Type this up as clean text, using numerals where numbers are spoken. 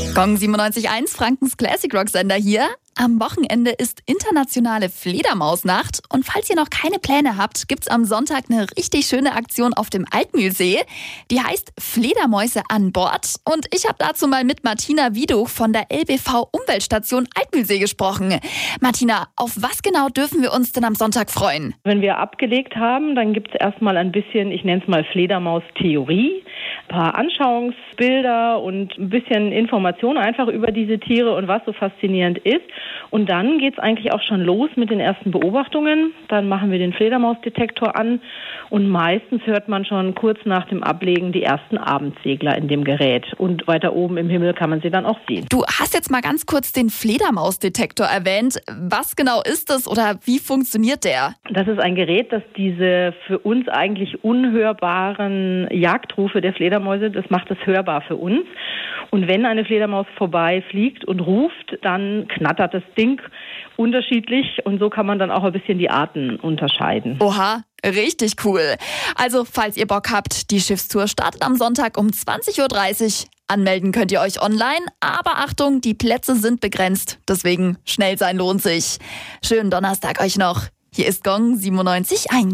Gong 97.1, Frankens Classic Rock Sender hier. Am Wochenende ist internationale Fledermausnacht und falls ihr noch keine Pläne habt, gibt's am Sonntag eine richtig schöne Aktion auf dem Altmühlsee. Die heißt Fledermäuse an Bord und ich habe dazu mal mit Martina Wieduch von der LBV Umweltstation Altmühlsee gesprochen. Martina, auf was genau dürfen wir uns denn am Sonntag freuen? Wenn wir abgelegt haben, dann gibt's erstmal ein bisschen, ich nenne es mal Fledermaus-Theorie, ein paar Anschauungsbilder und ein bisschen Informationen einfach über diese Tiere und was so faszinierend ist. Und dann geht's eigentlich auch schon los mit den ersten Beobachtungen. Dann machen wir den Fledermausdetektor an und meistens hört man schon kurz nach dem Ablegen die ersten Abendsegler in dem Gerät. Und weiter oben im Himmel kann man sie dann auch sehen. Du hast jetzt mal ganz kurz den Fledermausdetektor erwähnt. Was genau ist das oder wie funktioniert der? Das ist ein Gerät, das diese für uns eigentlich unhörbaren Jagdrufe der Fledermäuse, das macht es hörbar für uns. Und wenn eine Fledermaus vorbeifliegt und ruft, dann knattert das Ding unterschiedlich und so kann man dann auch ein bisschen die Arten unterscheiden. Oha, richtig cool. Also, falls ihr Bock habt, die Schiffstour startet am Sonntag um 20.30 Uhr. Anmelden könnt ihr euch online, aber Achtung, die Plätze sind begrenzt. Deswegen schnell sein lohnt sich. Schönen Donnerstag euch noch. Hier ist Gong 97.1.